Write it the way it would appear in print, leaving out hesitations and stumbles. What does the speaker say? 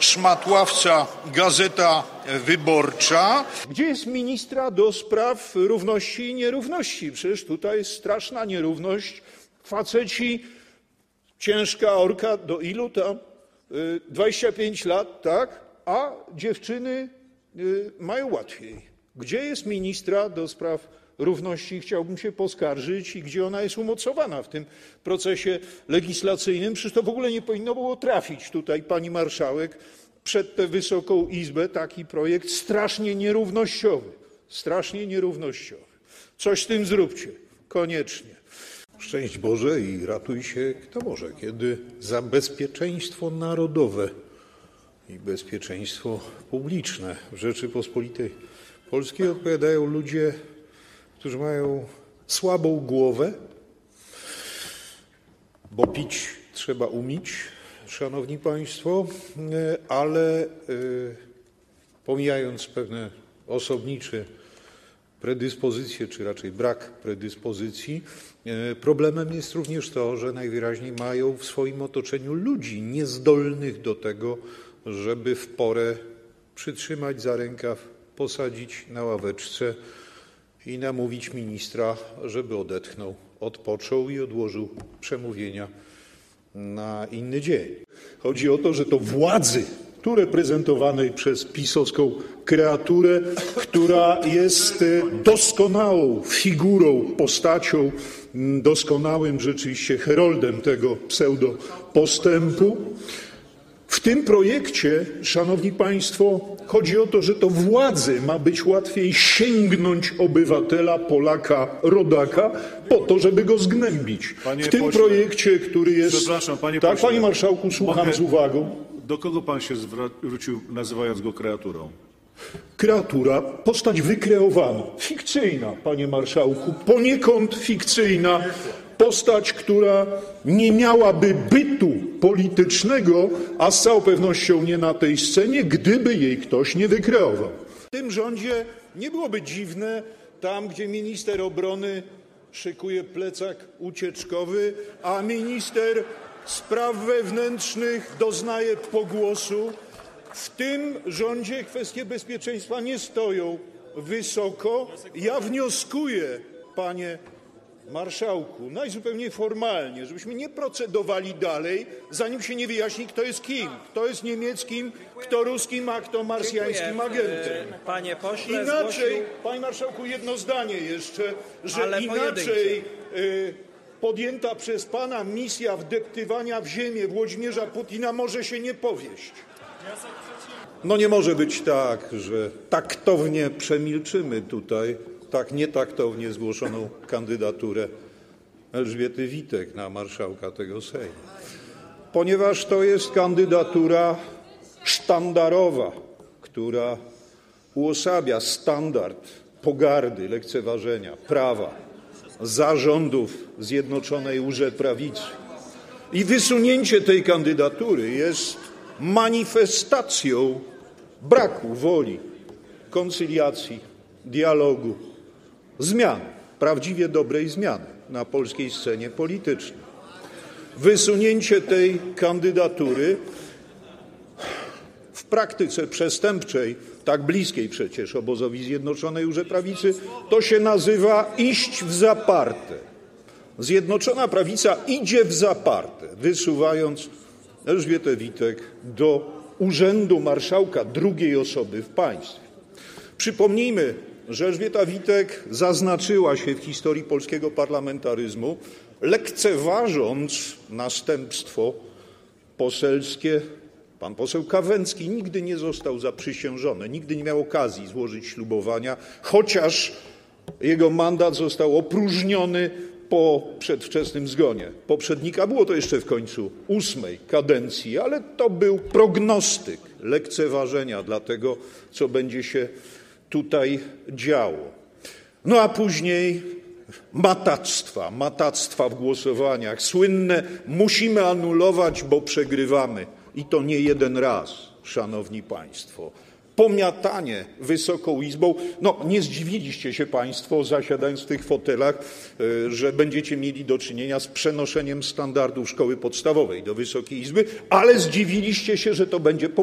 szmatławca Gazeta Wyborcza. Gdzie jest ministra do spraw równości i nierówności? Przecież tutaj jest straszna nierówność. Faceci, ciężka orka, do ilu tam? 25 lat, tak? A dziewczyny mają łatwiej. Gdzie jest ministra do spraw równości? Chciałbym się poskarżyć i gdzie ona jest umocowana w tym procesie legislacyjnym. Przecież to w ogóle nie powinno było trafić tutaj, pani marszałek, przed tę Wysoką Izbę taki projekt strasznie nierównościowy. Strasznie nierównościowy. Coś z tym zróbcie. Koniecznie. Szczęść Boże i ratuj się kto może, kiedy za bezpieczeństwo narodowe i bezpieczeństwo publiczne w Rzeczypospolitej Polskiej odpowiadają ludzie, którzy mają słabą głowę, bo pić trzeba umieć, szanowni państwo, ale pomijając pewne osobnicze predyspozycje, czy raczej brak predyspozycji, problemem jest również to, że najwyraźniej mają w swoim otoczeniu ludzi niezdolnych do tego, żeby w porę przytrzymać za rękaw, posadzić na ławeczce i namówić ministra, żeby odetchnął, odpoczął i odłożył przemówienia na inny dzień. Chodzi o to, że to władzy, tu reprezentowanej przez pisowską kreaturę, która jest doskonałą figurą, postacią, doskonałym rzeczywiście heroldem tego pseudopostępu. W tym projekcie, szanowni państwo, chodzi o to, że to władzy ma być łatwiej sięgnąć obywatela, Polaka, rodaka, po to, żeby go zgnębić. W tym projekcie, który jest... Przepraszam, panie tak, pośle, panie marszałku, słucham z uwagą. Do kogo pan się zwrócił, nazywając go kreaturą? Kreatura, postać wykreowana, fikcyjna, panie marszałku, poniekąd fikcyjna, postać, która nie miałaby bytu politycznego, a z całą pewnością nie na tej scenie, gdyby jej ktoś nie wykreował. W tym rządzie nie byłoby dziwne, tam gdzie minister obrony szykuje plecak ucieczkowy, a minister spraw wewnętrznych doznaje pogłosu. W tym rządzie kwestie bezpieczeństwa nie stoją wysoko. Ja wnioskuję, panie marszałku, najzupełniej formalnie, żebyśmy nie procedowali dalej, zanim się nie wyjaśni, kto jest kim. Kto jest niemieckim, kto ruskim, a kto marsjańskim agentem. Panie pośle, inaczej, panie marszałku, jedno zdanie jeszcze, że inaczej podjęta przez pana misja wdeptywania w ziemię Włodzimierza Putina może się nie powieść. No nie może być tak, że taktownie przemilczymy tutaj tak nietaktownie zgłoszoną kandydaturę Elżbiety Witek na marszałka tego Sejmu. Ponieważ to jest kandydatura sztandarowa, która uosabia standard pogardy, lekceważenia prawa, zarządów Zjednoczonej Łże-Prawicy. I wysunięcie tej kandydatury jest manifestacją braku woli, koncyliacji, dialogu, zmian, prawdziwie dobrej zmiany na polskiej scenie politycznej. Wysunięcie tej kandydatury w praktyce przestępczej, tak bliskiej przecież obozowi Zjednoczonej Łże-Prawicy, to się nazywa iść w zaparte. Zjednoczona Prawica idzie w zaparte, wysuwając Elżbietę Witek do urzędu marszałka drugiej osoby w państwie. Przypomnijmy, że Elżbieta Witek zaznaczyła się w historii polskiego parlamentaryzmu, lekceważąc następstwo poselskie. Pan poseł Kawęcki nigdy nie został zaprzysiężony, nigdy nie miał okazji złożyć ślubowania, chociaż jego mandat został opróżniony po przedwczesnym zgonie poprzednika. Było to jeszcze w końcu 8. kadencji, ale to był prognostyk lekceważenia dla tego, co będzie się tutaj działo. No a później matactwa w głosowaniach. Słynne musimy anulować, bo przegrywamy. I to nie jeden raz, szanowni państwo. Pomiatanie Wysoką Izbą. No, nie zdziwiliście się państwo, zasiadając w tych fotelach, że będziecie mieli do czynienia z przenoszeniem standardów szkoły podstawowej do Wysokiej Izby, ale zdziwiliście się, że to będzie